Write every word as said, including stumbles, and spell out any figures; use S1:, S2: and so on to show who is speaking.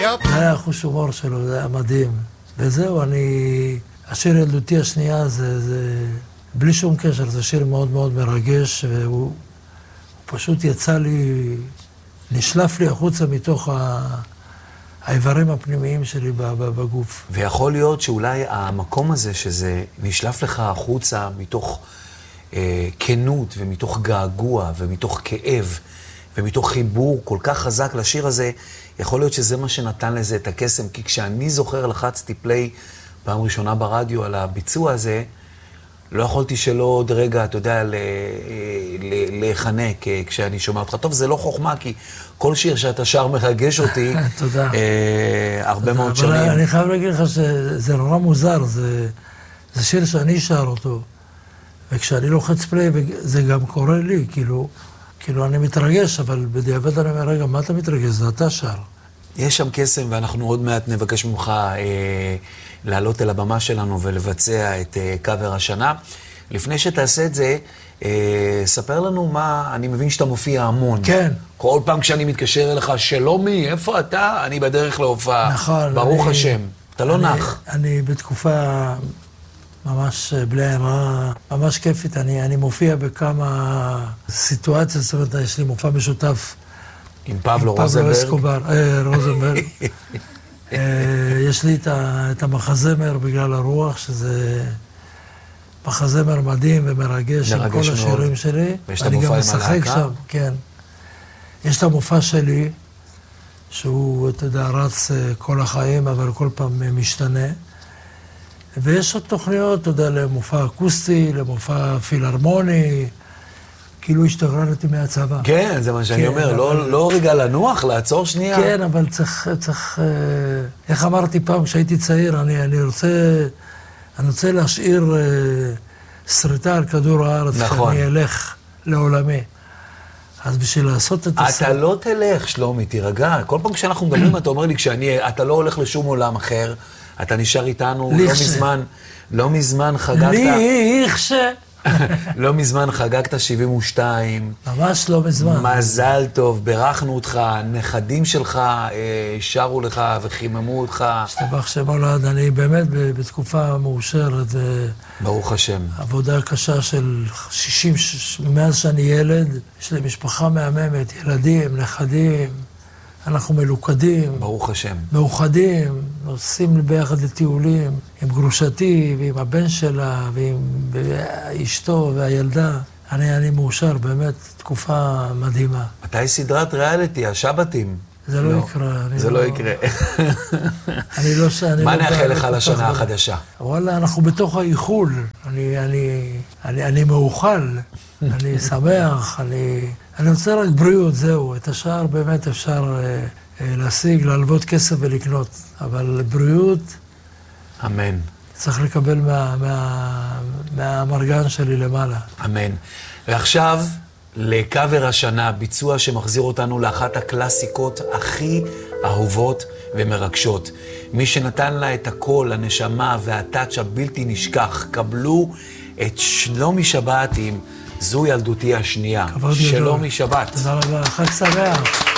S1: זה היה החוש הומור שלו, זה היה מדהים. וזהו, אני... השיר ילדותי השנייה זה, זה... בלי שום קשר, זה שיר מאוד מאוד מרגש, והוא פשוט יצא לי... נשלף לי החוצה מתוך ה... האיברים הפנימיים שלי בגוף.
S2: ויכול להיות שאולי המקום הזה, שזה נשלף לך החוצה מתוך אה, כנות ומתוך געגוע ומתוך כאב ומתוך חיבור כל כך חזק לשיר הזה, יכול להיות שזה מה שנתן לזה את הקסם. כי כשאני זוכר לחצתי פליי פעם ראשונה ברדיו על הביצוע הזה, לא יכולתי שלא עוד רגע, אתה יודע, להיחנק כשאני שומע אותך. טוב, זה לא חוכמה, כי כל שיר שאתה שר מרגש אותי.
S1: תודה.
S2: הרבה מאוד שנים.
S1: אבל אני חייב להגיד לך שזה נורא מוזר, זה שיר שאני שר אותו. וכשאני לוחץ פליי, זה גם קורה לי, כאילו, כאילו אני מתרגש, אבל בדיעבד אני אומר, רגע, מה אתה מתרגש? זה אתה שר.
S2: יש שם קסם, ואנחנו עוד מעט נבקש ממך אה, לעלות אל הבמה שלנו ולבצע את אה, קאבר השנה. לפני שתעשה את זה, אה, ספר לנו מה, אני מבין שאתה מופיע המון.
S1: כן.
S2: כל פעם כשאני מתקשר אליך, שלומי, איפה אתה? אני בדרך להופעה.
S1: נכון.
S2: ברוך
S1: אני,
S2: השם. אתה לא
S1: אני,
S2: נח.
S1: אני בתקופה ממש בלי עירה, ממש כיפית. אני, אני מופיע בכמה סיטואציות, זאת אומרת, יש לי מופע משותף.
S2: עם פבלו רוזנברג.
S1: פבלו אסקובר, אה, רוזנברג. אה, יש לי את, ה, את המחזמר בגלל הרוח, שזה מחזמר מדהים ומרגש עם כל השירים מאוד. שלי. אני גם משחק שם, כן. יש את המופע שלי, שהוא, אתה יודע, רץ כל החיים, אבל כל פעם משתנה. ויש עוד תוכניות, אתה יודע, למופע אקוסטי, למופע פילהרמוני, כאילו השתגרנתי מהצבא.
S2: כן, זה מה שאני אומר, לא רגע לנוח, לעצור שנייה.
S1: כן, אבל צריך, צריך, איך אמרתי פעם, כשהייתי צעיר, אני רוצה, אני רוצה להשאיר שריטה על כדור הארץ, שאני אלך לעולמי. אז בשביל לעשות את
S2: הסרט... אתה לא תלך, שלומי, תירגע. כל פעם כשאנחנו מדברים, אתה אומר לי, אתה לא הולך לשום עולם אחר, אתה נשאר איתנו, לא מזמן, לא מזמן חגגת...
S1: לכש...
S2: לא מזמן חגגת שבעים ושתיים.
S1: ממש לא מזמן.
S2: מזל טוב, ברכנו אותך, נכדים שלך שרו לך וחיממו אותך.
S1: שתבח שמולד, אני באמת בתקופה מאושרת.
S2: ברוך השם.
S1: עבודה קשה של שישים, מאז שאני ילד, יש לי משפחה מהממת, ילדים, נכדים. אנחנו מלוכדים.
S2: ברוך השם.
S1: מאוחדים, נוסעים ביחד לטיולים, עם גרושתי ועם הבן שלה ועם אשתו והילדה. אני, אני מאושר, באמת, תקופה מדהימה.
S2: מתי סדרת ריאליטי, השבתים?
S1: זה לא, לא יקרה.
S2: זה לא, לא יקרה.
S1: אני לא... אני
S2: מה
S1: לא
S2: נאחל לך לשנה החדשה?
S1: וואלה, אנחנו בתוך האיחול. אני, אני, אני, אני מאוכל, אני שמח, אני... אני רוצה רק בריאות, זהו. את השאר באמת אפשר אה, אה, להשיג, להלוות כסף ולקנות. אבל בריאות...
S2: אמן.
S1: צריך לקבל מה, מה, מהמרגן שלי למעלה.
S2: אמן. ועכשיו, לקאבר השנה, ביצוע שמחזיר אותנו לאחת הקלאסיקות הכי אהובות ומרגשות. מי שנתן לה את הקול, הנשמה והטאץ' הבלתי נשכח, קבלו את שלומי שבת עם זו ילדותי השנייה. שלומי שבת.
S1: תודה רבה, חג שמח.